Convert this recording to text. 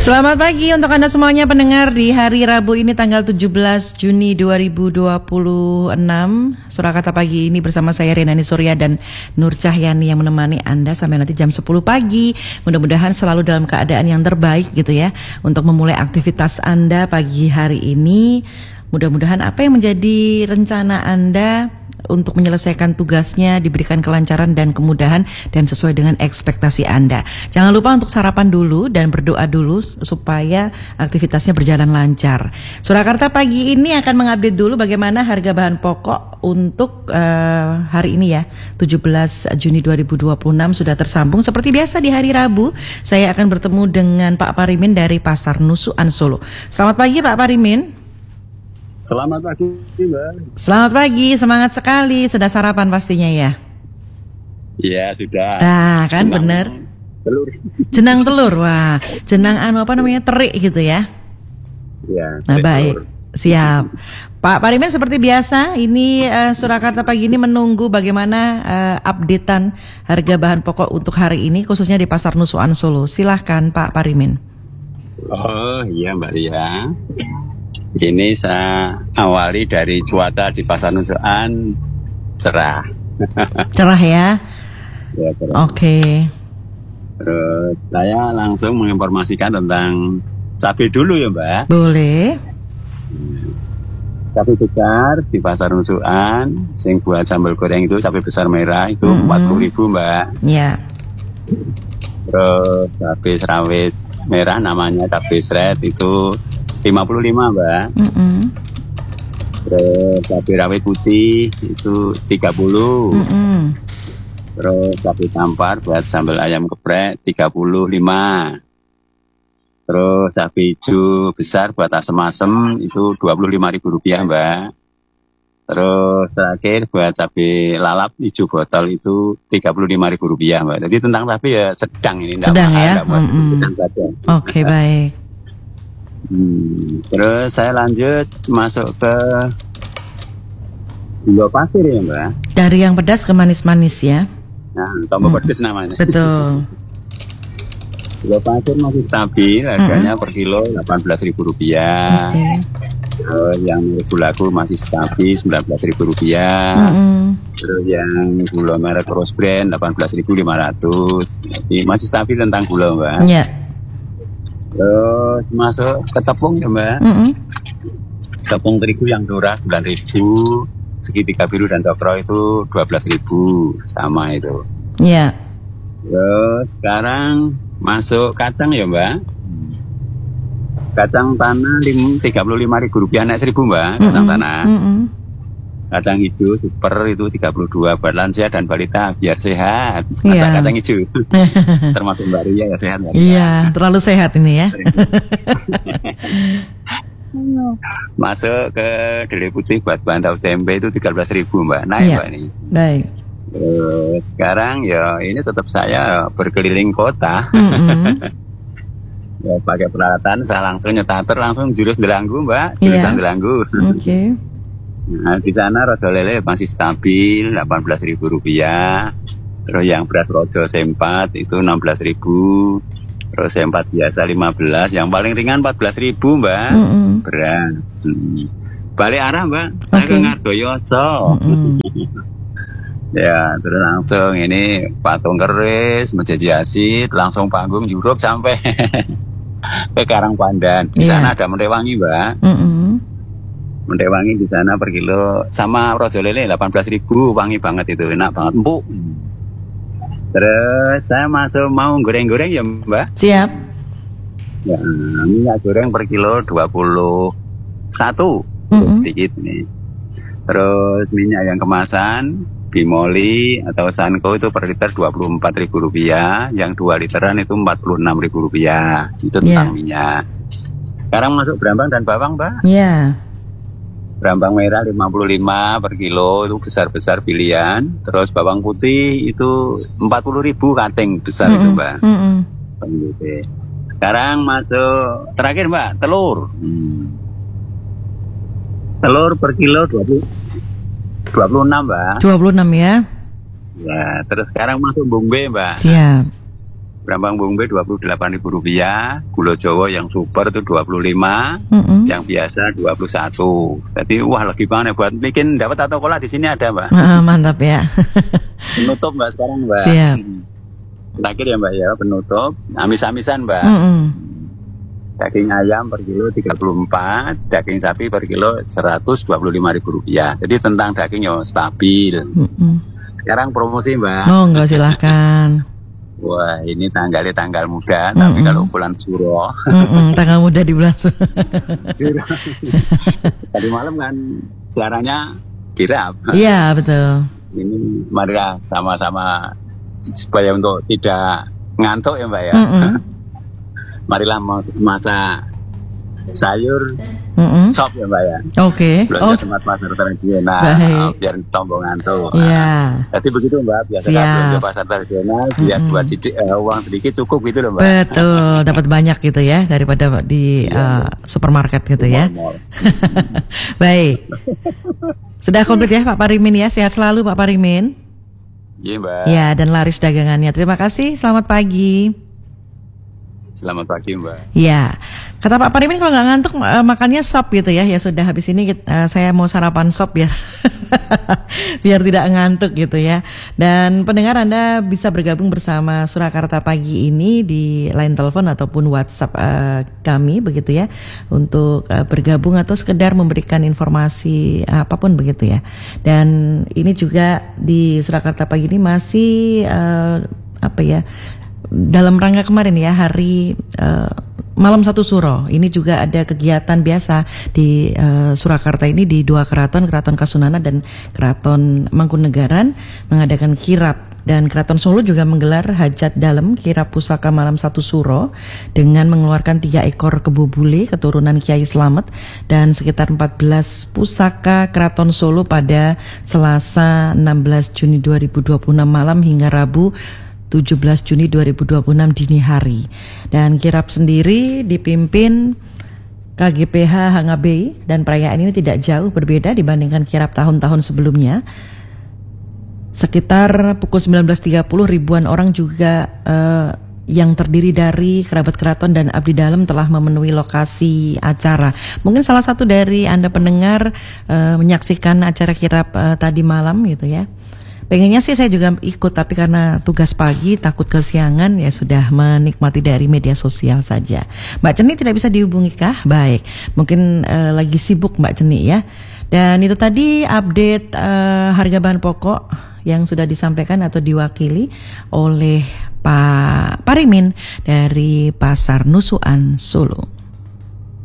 Selamat pagi untuk Anda semuanya pendengar di hari Rabu ini tanggal 17 Juni 2026. Surakarta pagi ini bersama saya Renani Surya dan Nur Cahyani yang menemani Anda sampai nanti jam 10 pagi. Mudah-mudahan selalu dalam keadaan yang terbaik gitu ya untuk memulai aktivitas Anda pagi hari ini. Mudah-mudahan apa yang menjadi rencana Anda untuk menyelesaikan tugasnya diberikan kelancaran dan kemudahan dan sesuai dengan ekspektasi Anda. Jangan lupa untuk sarapan dulu dan berdoa dulu supaya aktivitasnya berjalan lancar. Surakarta pagi ini akan mengupdate dulu bagaimana harga bahan pokok untuk hari ini ya, 17 Juni 2026 sudah tersambung. Seperti biasa di hari Rabu, saya akan bertemu dengan Pak Parimin dari Pasar Nusukan Solo. Selamat pagi Pak Parimin. Selamat pagi, Mbak. Selamat pagi, semangat sekali. Sudah sarapan pastinya ya? Iya, sudah. Nah, kan bener. Telur. Jenang telur, wah. Jenang terik gitu ya? Iya. Nah, baik. Siap. Pak Parimin seperti biasa, ini Surakarta pagi ini menunggu bagaimana updatean harga bahan pokok untuk hari ini, khususnya di Pasar Nusukan Solo. Silahkan Pak Parimin. Oh iya Mbak Ria. Ini saya awali dari cuaca di Pasar Nusukan cerah. Cerah ya? Ya, cerah. Oke. Terus saya langsung menginformasikan tentang cabai dulu ya Mbak. Boleh. Cabai besar di Pasar Nusukan, yang buat sambal goreng itu cabai besar merah itu 40.000 Mbak. Ya. Terus cabai rawit merah namanya cabai seret itu 55 Mbak. Terus cabai rawit putih itu 30. Terus cabai tampar buat sambal ayam geprek 35. Terus cabai hijau besar buat asem-asem itu Rp25.000 Mbak. Terus terakhir buat cabai lalap hijau botol itu Rp35.000 Mbak. Jadi tentang cabai ya sedang ini. Sedang ya. Oke, baik. Terus saya lanjut masuk ke gula pasir ya Mbak. Dari yang pedas ke manis-manis ya. Nah, tombol pedas namanya. Betul. Gula pasir masih stabil, harganya per kilo Rp18.000. Okay. Yang gulaku masih stabil Rp19.000. Terus yang gula merek Rose Brand Rp18.500. Jadi masih stabil tentang gula Mbak. Iya. Terus masuk ke tepung ya Mbak. Tepung terigu yang curah 9.000, segitiga biru dan tokro itu 12.000, sama itu. Iya. Terus sekarang masuk kacang ya Mbak. Kacang tanah Rp35.000 naik 1.000 Mbak. Kacang tanah. Kacang hijau super itu 32 buat lansia dan balita biar sehat. Masak kacang hijau. Termasuk Mbak Ria ya sehat. Iya, terlalu sehat ini ya. Masuk ke delai putih buat bahan tahu tempe itu 13.000 Mbak. Naik Mbak ini. Baik. Sekarang ya ini tetap saya berkeliling kota. Ya, pakai peralatan saya langsung nyetater langsung jurus Delanggu Mbak. Jurusan Delanggu. Oke. Nah, di sana rojo lele masih stabil Rp18.000. Terus yang beras rojo C4 itu 16.000. Terus C4 biasa 15. Yang paling ringan 14.000 Mbak. Beras. Balik arah Mbak. Saya ke Ngardoyoso. Ya, terus langsung ini Patung Keris, Mejaji Asit, langsung panggung Juruk sampai ke Karangpandan. Di sana ada Mentewangi Mbak. Mentewangi di sana per kilo sama rojo lele 18.000, wangi banget itu, enak banget, empuk. Terus saya masuk mau goreng-goreng ya Mbak. Siap. Ya, minyak goreng per kilo 21, sedikit nih. Terus minyak yang kemasan Bimoli atau Sanko itu per liter Rp24.000, yang 2 literan itu Rp46.000. Itu tentang minyak. Sekarang masuk berambang dan bawang Mbak. Iya. Berambang merah 55 per kilo itu besar-besar pilihan. Terus bawang putih itu 40.000 kating besar itu Mbak. Sekarang masuk terakhir Mbak, telur. Telur per kilo 26 Mbak. 26 ya. Ya, terus sekarang masuk bombe Mbak. Siap. Brambang Bombe Rp28.000, gula Jawa yang super itu 25, yang biasa 21. Jadi wah lagi banget buat bikin dapat atau kola di sini ada Mbak. Mantap ya. Penutup Mbak sekarang Mbak. Siap. Terakhir ya Mbak ya penutup, amis-amisan Mbak. Daging ayam per kilo 34, daging sapi per kilo Rp125.000. Jadi tentang daging ya stabil. Sekarang promosi Mbak. Oh enggak, silakan. Wah ini tanggal muda, tapi kalau bulan Suro. Tanggal muda di bulan Suro. Tadi malam kan siarannya kirap. Iya betul. Ini marilah sama-sama supaya untuk tidak ngantuk ya Mbak ya. Marilah masak sayur sop ya Mbak ya. Oke. Belanja tempat pasar tradisional biar tombong ngantuk. Iya. Jadi begitu Mbak, biasa belanja pasar tradisional biar buat uang sedikit cukup gitu loh Mbak. Betul, dapat banyak gitu ya daripada di supermarket gitu ya. Baik. Sudah komplit ya Pak Parimin ya, sehat selalu Pak Parimin. Iya Mbak. Ya, dan laris dagangannya. Terima kasih, selamat pagi. Selamat pagi Mbak. Ya, kata Pak Parimin kalau nggak ngantuk makannya sop gitu ya. Ya sudah, habis ini saya mau sarapan sop ya. Biar tidak ngantuk gitu ya. Dan pendengar, Anda bisa bergabung bersama Surakarta pagi ini di line telepon ataupun WhatsApp kami begitu ya, untuk bergabung atau sekedar memberikan informasi apapun begitu ya. Dan ini juga di Surakarta pagi ini masih dalam rangka kemarin ya, hari Malam Satu Suro. Ini juga ada kegiatan biasa di Surakarta ini di dua keraton Kasunanan dan Keraton Mangkunegaran mengadakan kirap. Dan Keraton Solo juga menggelar hajat dalam kirap pusaka Malam Satu Suro dengan mengeluarkan 3 ekor kebo bule keturunan Kiai Slamet dan sekitar 14 pusaka Keraton Solo pada Selasa 16 Juni 2026 malam hingga Rabu 17 Juni 2026 dini hari. Dan kirap sendiri dipimpin KGPH Hangabei dan perayaan ini tidak jauh berbeda dibandingkan kirap tahun-tahun sebelumnya. Sekitar pukul 19.30 ribuan orang juga yang terdiri dari kerabat keraton dan abdi dalam telah memenuhi lokasi acara. Mungkin salah satu dari Anda pendengar menyaksikan acara kirap tadi malam gitu ya. Pengennya sih saya juga ikut, tapi karena tugas pagi takut kesiangan ya sudah menikmati dari media sosial saja. Mbak Ceni tidak bisa dihubungi kah? Baik, mungkin lagi sibuk Mbak Ceni ya. Dan itu tadi update harga bahan pokok yang sudah disampaikan atau diwakili oleh Pak Parimin dari Pasar Nusukan Solo.